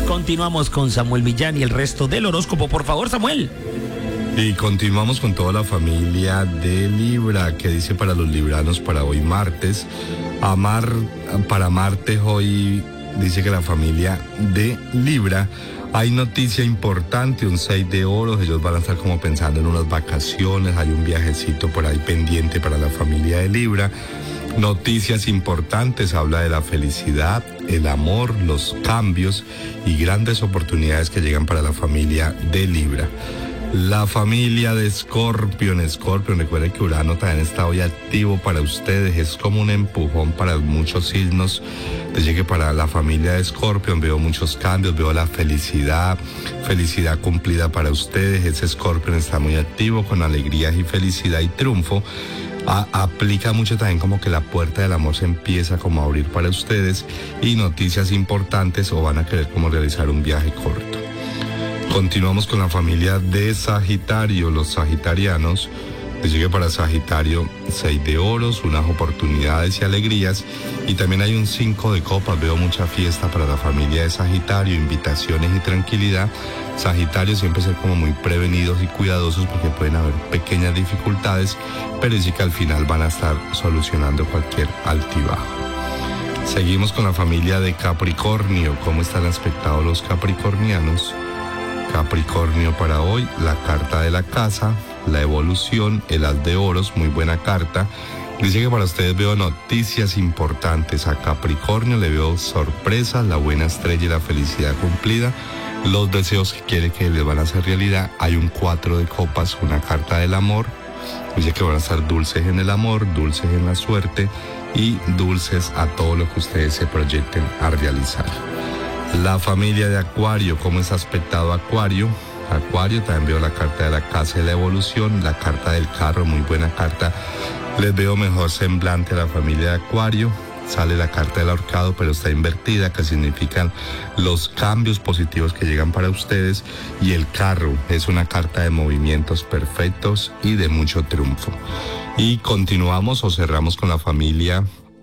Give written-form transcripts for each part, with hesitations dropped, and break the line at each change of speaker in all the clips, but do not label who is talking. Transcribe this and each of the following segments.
Continuamos con Samuel Millán y el resto del horóscopo. Por favor, Samuel.
Y continuamos con toda la familia de Libra, que dice para los libranos para hoy martes. Para martes hoy dice que la familia de Libra, hay noticia importante, un 6 de oros, ellos van a estar como pensando en unas vacaciones, hay un viajecito por ahí pendiente para la familia de Libra. Noticias importantes, habla de la felicidad, el amor, los cambios y grandes oportunidades que llegan para la familia de Libra. La familia de Escorpión, recuerden que Urano también está hoy activo para ustedes, es como un empujón para muchos signos. Desde que para la familia de Escorpión veo muchos cambios, veo la felicidad cumplida para ustedes. Ese Escorpión está muy activo con alegrías y felicidad y triunfo. Aplica mucho también como que la puerta del amor se empieza como a abrir para ustedes y noticias importantes o van a querer como realizar un viaje corto. Continuamos con la familia de Sagitario, los sagitarianos. Dice que para Sagitario 6 de oros, unas oportunidades y alegrías, y también hay un 5 de copas, veo mucha fiesta para la familia de Sagitario, invitaciones y tranquilidad. Sagitario siempre ser como muy prevenidos y cuidadosos porque pueden haber pequeñas dificultades, pero sí que al final van a estar solucionando cualquier altibajo. Seguimos con la familia de Capricornio. ¿Cómo están aspectados los capricornianos? Capricornio para hoy, la carta de la casa, la evolución, el as de oros, muy buena carta. Dice que para ustedes veo noticias importantes. A Capricornio le veo sorpresas, la buena estrella y la felicidad cumplida. Los deseos que quiere que les van a hacer realidad. Hay un 4 de copas, una carta del amor. Dice que van a estar dulces en el amor, dulces en la suerte y dulces a todo lo que ustedes se proyecten a realizar. La familia de Acuario, ¿cómo está aspectado Acuario? Acuario, también veo la carta de la casa y la evolución, la carta del carro, muy buena carta. Les veo mejor semblante a la familia de Acuario. Sale la carta del ahorcado, pero está invertida, que significan los cambios positivos que llegan para ustedes. Y el carro es una carta de movimientos perfectos y de mucho triunfo. Y continuamos o cerramos con la familia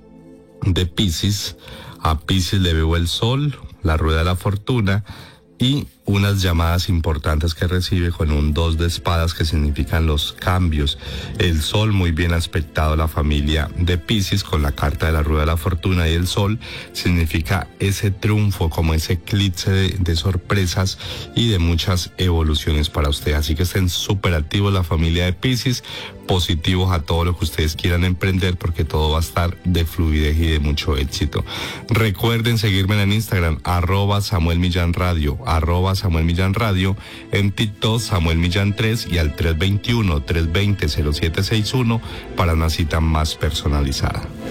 de Piscis. A Piscis le veo el sol, la rueda de la fortuna y unas llamadas importantes que recibe con un 2 de espadas que significan los cambios. El sol muy bien aspectado, la familia de Piscis con la carta de la rueda de la fortuna, y el sol significa ese triunfo, como ese eclipse de sorpresas y de muchas evoluciones para ustedes. Así que estén súper activos la familia de Piscis, positivos a todo lo que ustedes quieran emprender porque todo va a estar de fluidez y de mucho éxito. Recuerden seguirme en Instagram, @SamuelMillanRadio, @SamuelMillanRadio, en TikTok Samuel Millán 3 y al 321-320-0761 para una cita más personalizada.